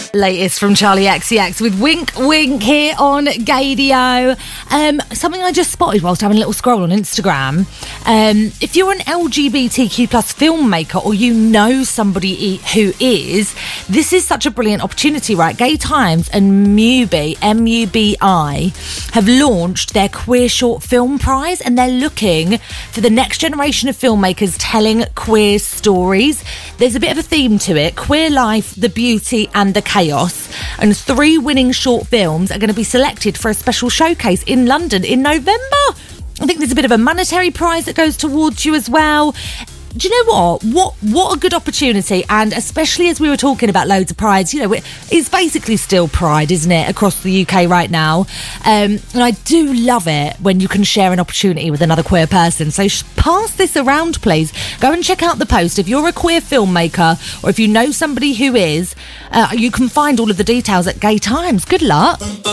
Latest from Charlie XCX with Wink Wink here on Gadio. Something I just spotted whilst having a little scroll on Instagram. If you're an LGBTQ plus filmmaker or you know somebody who is, this is such a brilliant opportunity, right? Gay Times and Mubi, MUBI, have launched their Queer Short Film Prize, and they're looking for the next generation of filmmakers telling queer stories. There's a bit of a theme to it: queer life, the beauty and the chaos. And 3 winning short films are going to be selected for a special showcase in London in November. I think there's a bit of a monetary prize that goes towards you as well. Do you know what a good opportunity, and especially as we were talking about loads of prides, you know, it's basically still Pride, isn't it, across the UK right now, and I do love it when you can share an opportunity with another queer person. So pass this around, please. Go and check out the post. If you're a queer filmmaker or if you know somebody who is, you can find all of the details at Gay Times. Good luck.